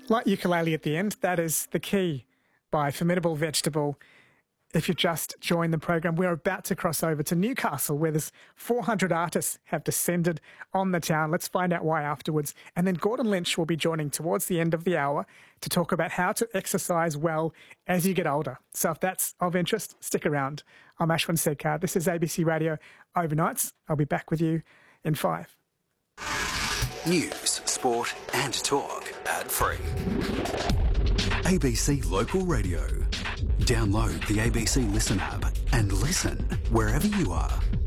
Like Ukulele at the end, that is The Key by Formidable Vegetable. If you just joined the program, we're about to cross over to Newcastle, where there's 400 artists have descended on the town. Let's find out why afterwards. And then Gordon Lynch will be joining towards the end of the hour to talk about how to exercise well as you get older. So if that's of interest, stick around. I'm Ashwin Sekar. This is ABC Radio Overnights. I'll be back with you in 5. News, sport and talk ad-free. ABC Local Radio. Download the ABC Listen app and listen wherever you are.